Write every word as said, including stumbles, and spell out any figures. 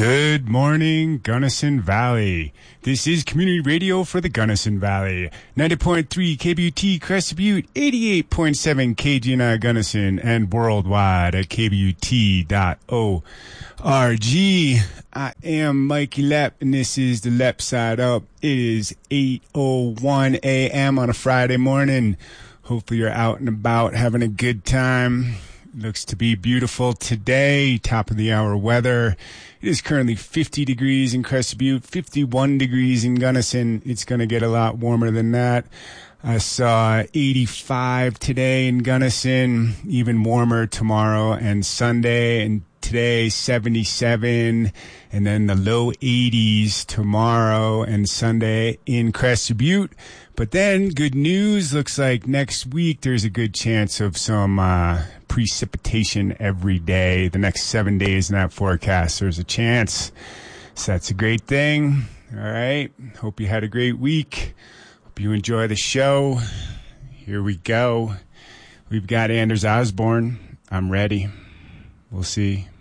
Good morning, Gunnison Valley. This is community radio for the Gunnison Valley. ninety point three K B U T Crested Butte, eighty-eight point seven K G N I Gunnison, and worldwide at K B U T dot org. I am Mikey Lepp, and this is the Lepp Side Up. It is eight oh one a.m. on a Friday morning. Hopefully you're out and about having a good time. Looks to be beautiful today. Top of the hour weather. It is currently fifty degrees in Crested Butte, fifty-one degrees in Gunnison. It's going to get a lot warmer than that. I saw eighty-five today in Gunnison, even warmer tomorrow and Sunday, and today seventy-seven, and then the low eighties tomorrow and Sunday in Crested Butte. But then, good news, looks like next week there's a good chance of some uh, precipitation every day. The next seven days in that forecast, there's a chance. So that's a great thing. All right. Hope you had a great week. Hope you enjoy the show. Here we go. We've got Anders Osborne. I'm ready. We'll see.